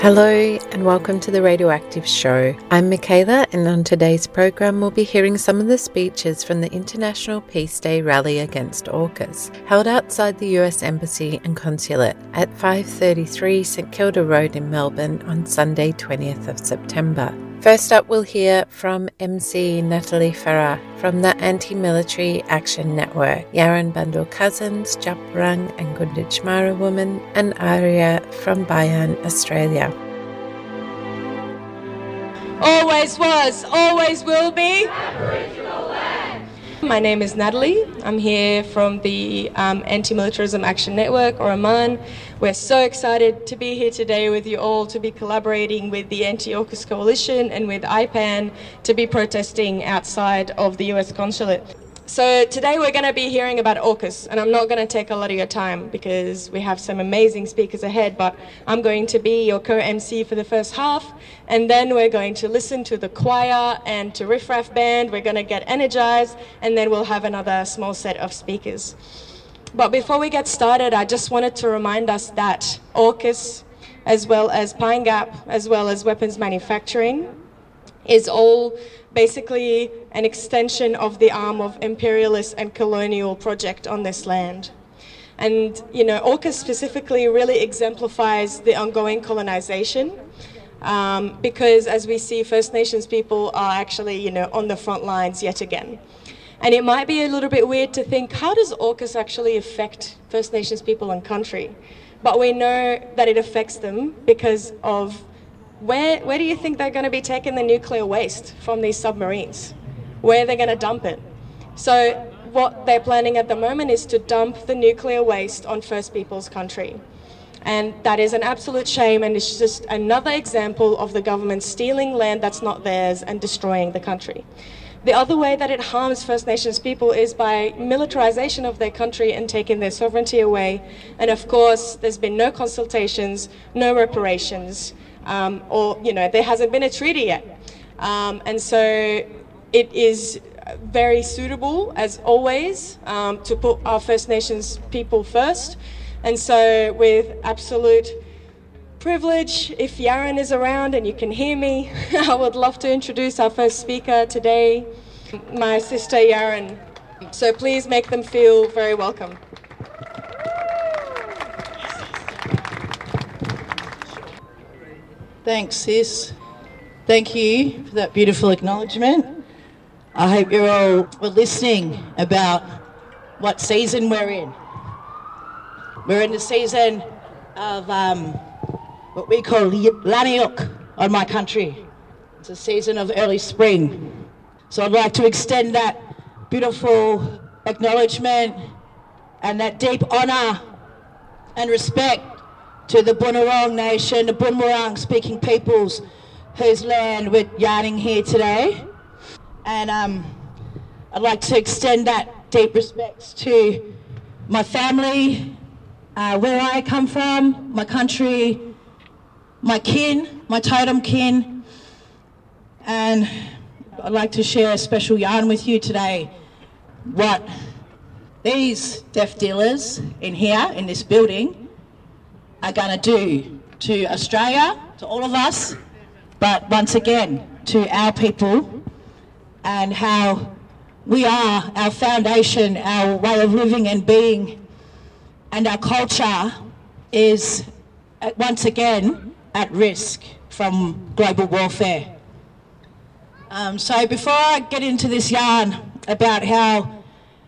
Hello and welcome to the Radioactive Show. I'm Michaela, and on today's program we'll be hearing some of the speeches from the International Peace Day rally against AUKUS, held outside the US Embassy and Consulate at 533 St Kilda Road in Melbourne on Sunday 20th of September. First up, we'll hear from MC Natalie Farah from the Anti-Military Action Network, Yaran Bandul Cousins, Japarang and Gunditj Mara Woman, and Aria from Bayan, Australia. Always was, always will be Aboriginal land. My name is Natalie. I'm here from the Anti-Militarism Action Network, or AMAN. We're so excited to be here today with you all, to be collaborating with the Anti-AUKUS Coalition and with IPAN to be protesting outside of the US Consulate. So today we're going to be hearing about AUKUS, and I'm not going to take a lot of your time because we have some amazing speakers ahead, but I'm going to be your co-MC for the first half, and then we're going to listen to the choir and to Riff Raff Band. We're going to get energized, and then we'll have another small set of speakers. But before we get started, I just wanted to remind us that AUKUS, as well as Pine Gap, as well as weapons manufacturing, is all basically an extension of the arm of imperialist and colonial project on this land. And, you know, AUKUS specifically really exemplifies the ongoing colonization because, as we see, First Nations people are actually, you know, on the front lines yet again. And it might be a little bit weird to think, how does AUKUS actually affect First Nations people and country? But we know that it affects them because of where do you think they're going to be taking the nuclear waste from these submarines? Where are they going to dump it? So what they're planning at the moment is to dump the nuclear waste on First Peoples country. And that is an absolute shame, and it's just another example of the government stealing land that's not theirs and destroying the country. The other way that it harms First Nations people is by militarization of their country and taking their sovereignty away. And of course, there's been no consultations, no reparations, or, you know, there hasn't been a treaty yet. And so it is very suitable, as always, to put our First Nations people first. And so with absolute privilege, if Yaran is around and you can hear me, I would love to introduce our first speaker today, my sister Yaran. So please make them feel very welcome. Thanks, sis. Thank you for that beautiful acknowledgement. I hope you're all listening about what season we're in. We're in the season of what we call Laniuk on my country. It's a season of early spring. So I'd like to extend that beautiful acknowledgement and that deep honour and respect to the Bunurong Nation, the Bunurong speaking peoples whose land we're yarning here today. And I'd like to extend that deep respects to my family, where I come from, my country, my kin, my totem kin. And I'd like to share a special yarn with you today, what these deaf dealers in here, in this building, are going to do to Australia, to all of us, but once again to our people, and how we are, our foundation, our way of living and being, and our culture is once again at risk from global warfare. So before I get into this yarn about how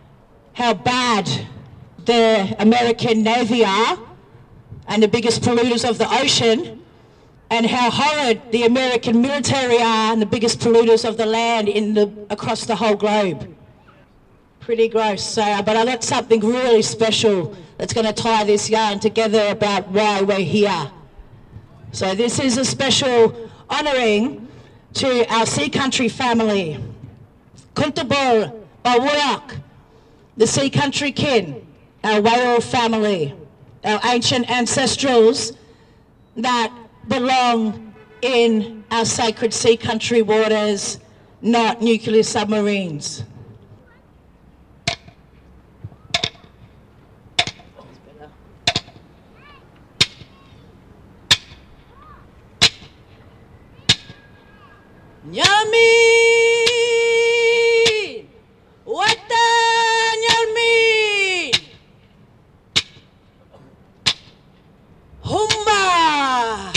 bad the American Navy are, and the biggest polluters of the ocean, and how horrid the American military are and the biggest polluters of the land across the whole globe. Pretty gross. But I got something really special that's going to tie this yarn together about why we're here. So this is a special honouring to our Sea Country family. Kuntabul Bawuyak, the Sea Country kin, our Whale family, our ancient ancestrals that belong in our sacred sea country waters, not nuclear submarines. Nyami